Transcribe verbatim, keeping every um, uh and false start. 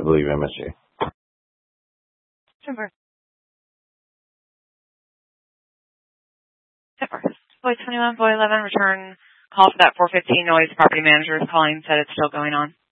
believe M S J. Super. Super. Boy twenty-one, boy eleven, return call for that four fifteen noise. Property manager is calling, said it's still going on.